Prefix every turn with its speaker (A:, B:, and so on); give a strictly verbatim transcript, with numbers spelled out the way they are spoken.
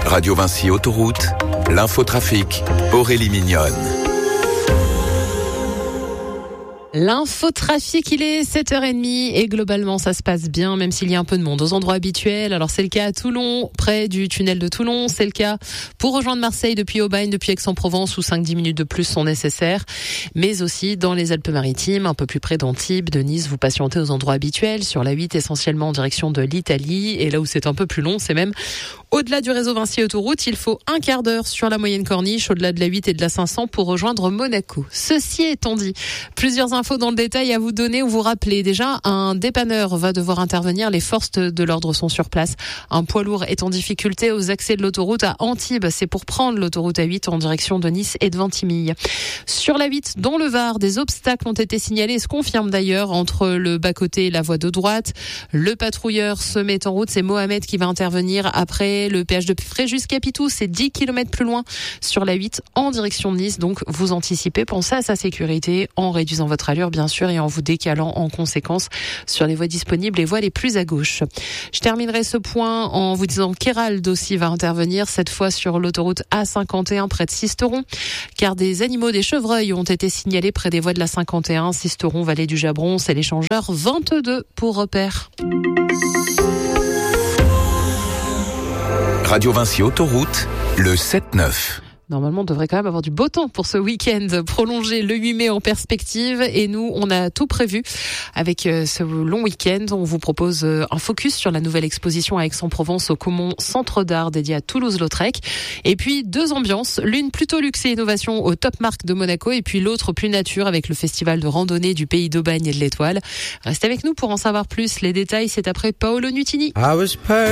A: Radio Vinci Autoroute, l'infotrafic, Aurélie Mignonne.
B: L'infotrafic, il est sept heures trente et globalement ça se passe bien, même s'il y a un peu de monde aux endroits habituels. Alors c'est le cas à Toulon, près du tunnel de Toulon, c'est le cas pour rejoindre Marseille depuis Aubagne, depuis Aix-en-Provence où cinq à dix minutes de plus sont nécessaires, mais aussi dans les Alpes-Maritimes, un peu plus près d'Antibes, de Nice, vous patientez aux endroits habituels, sur la huit essentiellement en direction de l'Italie, et là où c'est un peu plus long, c'est même au-delà du réseau Vinci Autoroute, il faut un quart d'heure sur la moyenne corniche, au-delà de la huit et de la cinq cents pour rejoindre Monaco. Ceci étant dit, plusieurs infos dans le détail à vous donner ou vous rappeler. Déjà, un dépanneur va devoir intervenir. Les forces de l'ordre sont sur place. Un poids lourd est en difficulté aux accès de l'autoroute à Antibes. C'est pour prendre l'autoroute A huit en direction de Nice et de Ventimille. Sur la huit, dans le Var, des obstacles ont été signalés et se confirment d'ailleurs entre le bas-côté et la voie de droite. Le patrouilleur se met en route. C'est Mohamed qui va intervenir après le péage de Fréjus-Capitou. C'est dix kilomètres plus loin sur la huit en direction de Nice. Donc, vous anticipez, pensez à sa sécurité en réduisant votre allure, bien sûr, et en vous décalant en conséquence sur les voies disponibles, les voies les plus à gauche. Je terminerai ce point en vous disant qu'Hérald aussi va intervenir, cette fois sur l'autoroute A cinquante et un près de Sisteron, car des animaux, des chevreuils ont été signalés près des voies de la cinquante et un, Sisteron, vallée du Jabron, c'est l'échangeur vingt-deux pour repère.
A: Radio Vinci Autoroute, le sept neuf.
B: Normalement, on devrait quand même avoir du beau temps pour ce week-end prolongé, le huit mai en perspective. Et nous, on a tout prévu avec ce long week-end. On vous propose un focus sur la nouvelle exposition à Aix-en-Provence au Caumont Centre d'Art dédié à Toulouse-Lautrec. Et puis, deux ambiances. L'une plutôt luxe et innovation au Top Mark de Monaco. Et puis l'autre plus nature avec le festival de randonnée du Pays d'Aubagne et de l'Étoile. Restez avec nous pour en savoir plus. Les détails, c'est après Paolo Nutini.